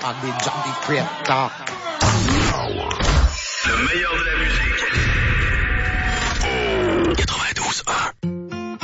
and the Johnny Creator. Le meilleur de la